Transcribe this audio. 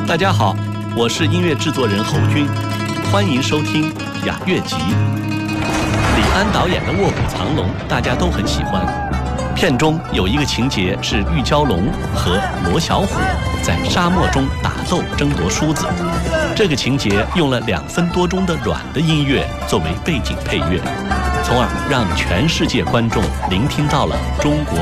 大家好，我是音乐制作人侯军，欢迎收听雅乐集。李安导演的《卧虎藏龙》大家都很喜欢，片中有一个情节是玉娇龙和罗小虎在沙漠中打斗争夺梳子，这个情节用了2分多钟的软的音乐作为背景配乐，从而让全世界观众聆听到了中国